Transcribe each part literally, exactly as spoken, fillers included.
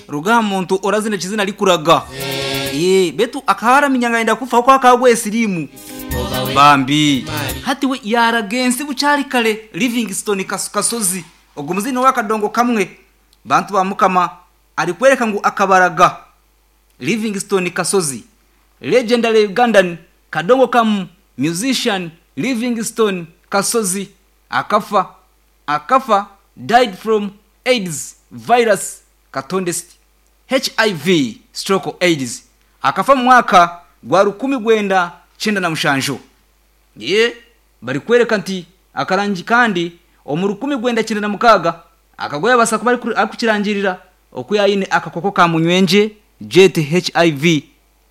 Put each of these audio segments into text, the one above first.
ruga muntu orazine kizina likuraga eh betu akahara minyanga kufa kwa kagwe silimu bambi hati we yaragensi bucari kale Livingstone Kasozi ogumuzini wakadongo kamwe bantu bamukama ari kwereka ngo akabaraga Livingstone Kasozi legendary Ugandan kadongo kam musician Livingstone Kasozi akafa akafa died from AIDS virus katondest H I V stroke AIDS akafa mwaka gwa rukumi gwenda cyenda na mushanjo ye bari kwereka nti akarangi kandi omurukumi gwenda cyenda na mukaga akagoya basakuba ari akukirangirira okuyayine akakoko ka munywenje jet H I V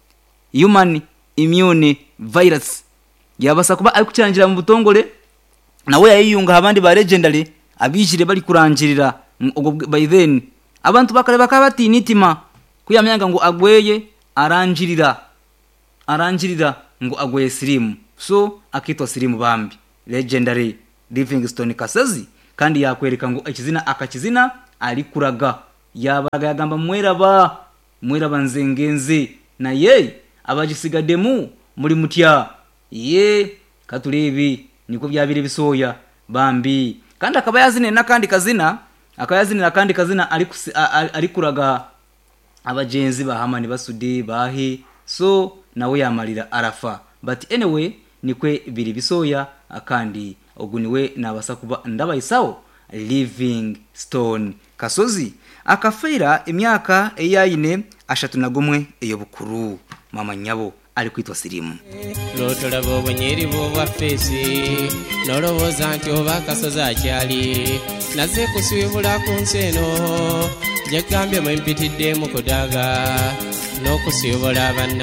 human immune virus yabasakuba ari kukirangira mu butongole nawe yayiyunga abandi ba legendary abishire bari kurangirira by then abantu bakare bakabati nitima kuyamyanga ngo agweye arangirira arangirira ngo agweye slim so akitwa slim bambi legendary Livingstone Kasozi kandi yakwereka ngo ekizina akakizina ali kuraga yabaga yagamba mwera ba mwera banzengenze na ye abagisigademu muri mutya ye katulebi niko byabire bisoya bambi kandi akaba yazine nakandi kazina akayazine nakandi kazina ali ali kuraga abajenzi bahamani basude bahe so nawe yamalira arafa but anyway nikwe biri bisoya akandi oguniwe nabasakuba ndabayisawo Livingstone Kasozi akafera imyaka eyayine ashatu nagumwe eyo bukuru mama nyabo ali kwitwa silimu lotola bobo nyeri boba fesi noloboza nti oba Kasozi akyali naze kusibula ku nseno jagambye mwempitidde mu kudaga n'okusibula abana